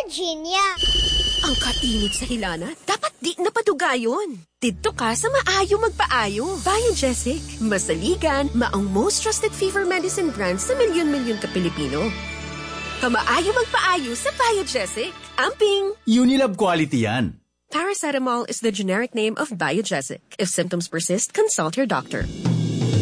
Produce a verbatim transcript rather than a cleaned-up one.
Virginia. Ang kainit sa hilana, dapat di napaduga yun. Dito ka sa maayo magpaayo. Biogesic, masaligan, maong most trusted fever medicine brand sa milyon-milyon ka Pilipino. Kamaayo magpaayo sa Biogesic. Amping! Unilab quality yan. Paracetamol is the generic name of Biogesic. If symptoms persist, consult your doctor.